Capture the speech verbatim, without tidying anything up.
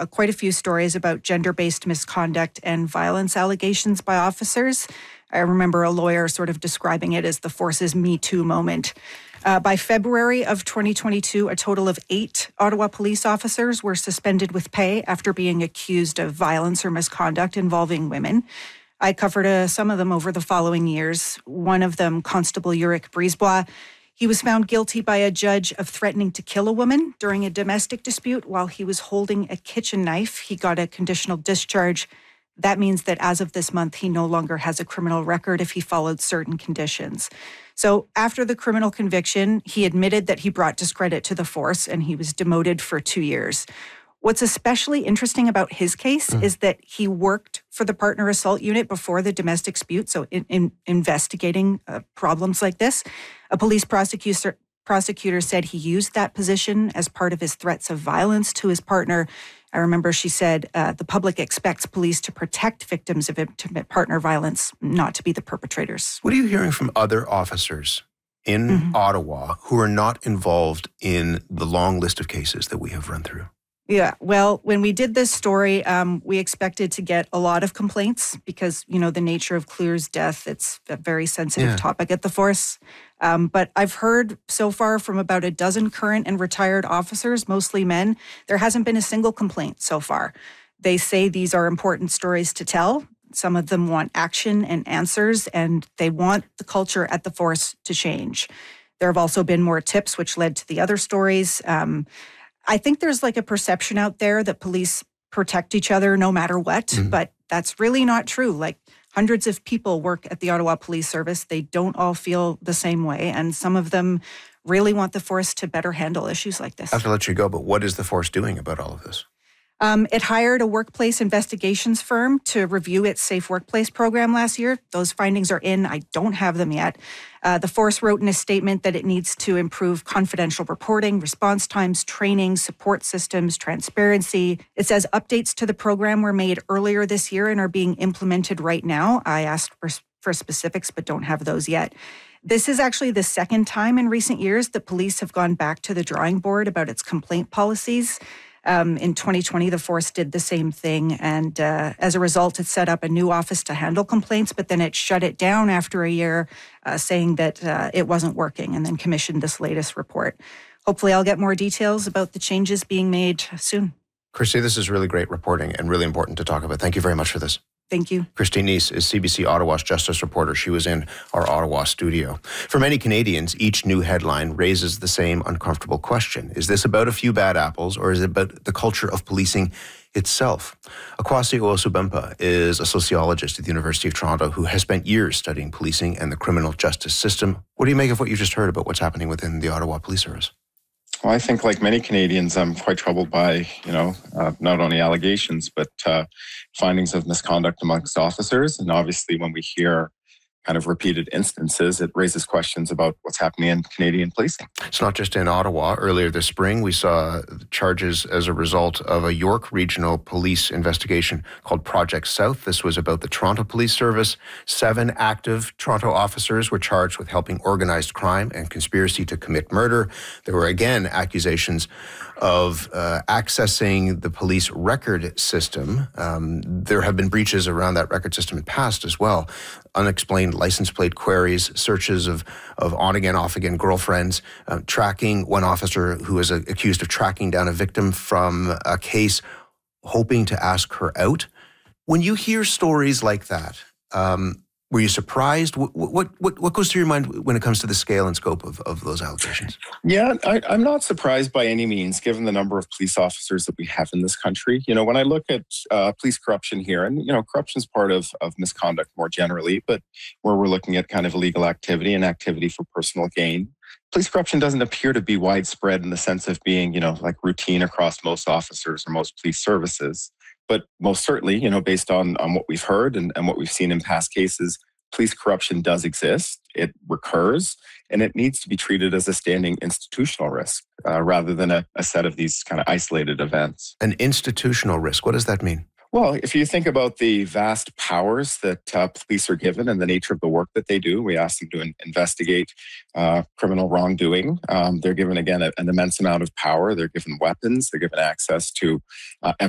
uh, quite a few stories about gender-based misconduct and violence allegations by officers. I remember a lawyer sort of describing it as the force's Me Too moment. Uh, by February of twenty twenty-two, a total of eight Ottawa police officers were suspended with pay after being accused of violence or misconduct involving women. I covered uh, some of them over the following years. One of them, Constable Uric Brisebois, he was found guilty by a judge of threatening to kill a woman during a domestic dispute while he was holding a kitchen knife. He got a conditional discharge. That means that as of this month, he no longer has a criminal record if he followed certain conditions. So after the criminal conviction, he admitted that he brought discredit to the force and he was demoted for two years. What's especially interesting about his case mm. is that he worked for the partner assault unit before the domestic dispute, so in, in investigating uh, problems like this. A police prosecutor prosecutor said he used that position as part of his threats of violence to his partner. I remember she said uh, the public expects police to protect victims of intimate partner violence, not to be the perpetrators. What are you hearing from other officers in mm-hmm. Ottawa who are not involved in the long list of cases that we have run through? Yeah, well, when we did this story, um, we expected to get a lot of complaints because, you know, the nature of Clure's death, it's a very sensitive yeah. topic at the force. Um, but I've heard so far from about a dozen current and retired officers, mostly men, there hasn't been a single complaint so far. They say these are important stories to tell. Some of them want action and answers, and they want the culture at the force to change. There have also been more tips, which led to the other stories. Um, I think there's like a perception out there that police protect each other no matter what, mm-hmm. but that's really not true. Like hundreds of people work at the Ottawa Police Service. They don't all feel the same way, and some of them really want the force to better handle issues like this. I have to let you go, but what is the force doing about all of this? Um, it hired a workplace investigations firm to review its Safe Workplace program last year. Those findings are in. I don't have them yet. Uh, the force wrote in a statement that it needs to improve confidential reporting, response times, training, support systems, transparency. It says updates to the program were made earlier this year and are being implemented right now. I asked for, for specifics, but don't have those yet. This is actually the second time in recent years that police have gone back to the drawing board about its complaint policies. Um, in twenty twenty, the force did the same thing, and uh, as a result, it set up a new office to handle complaints, but then it shut it down after a year, uh, saying that uh, it wasn't working, and then commissioned this latest report. Hopefully, I'll get more details about the changes being made soon. Christy, this is really great reporting and really important to talk about. Thank you very much for this. Thank you. Christine Neese is C B C Ottawa's justice reporter. She was in our Ottawa studio. For many Canadians, each new headline raises the same uncomfortable question. Is this about a few bad apples, or is it about the culture of policing itself? Akwasi Owosubempa is a sociologist at the University of Toronto who has spent years studying policing and the criminal justice system. What do you make of what you just heard about what's happening within the Ottawa Police Service? Well, I think like many Canadians, I'm quite troubled by, you know, uh, not only allegations, but uh, findings of misconduct amongst officers. And obviously when we hear kind of repeated instances, it raises questions about what's happening in Canadian policing. It's not just in Ottawa. Earlier this spring, we saw charges as a result of a York Regional Police investigation called Project South. This was about the Toronto Police Service. Seven active Toronto officers were charged with helping organized crime and conspiracy to commit murder. There were again accusations of uh, accessing the police record system. Um, there have been breaches around that record system in the past as well. Unexplained license plate queries, searches of, of on-again, off-again girlfriends, uh, tracking one officer who is uh, accused of tracking down a victim from a case, hoping to ask her out. When you hear stories like that, um, were you surprised? What, what what what goes through your mind when it comes to the scale and scope of, of those allegations? Yeah, I, I'm not surprised by any means, given the number of police officers that we have in this country. You know, when I look at uh, police corruption here, and, you know, corruption is part of, of misconduct more generally, but where we're looking at kind of illegal activity and activity for personal gain, police corruption doesn't appear to be widespread in the sense of being, you know, like routine across most officers or most police services. But most certainly, you know, based on, on what we've heard and, and what we've seen in past cases, police corruption does exist, it recurs, and it needs to be treated as a standing institutional risk uh, rather than a, a set of these kind of isolated events. An institutional risk, what does that mean? Well, if you think about the vast powers that uh, police are given and the nature of the work that they do, we ask them to in- investigate uh, criminal wrongdoing. Um, they're given, again, a, an immense amount of power. They're given weapons. They're given access to uh,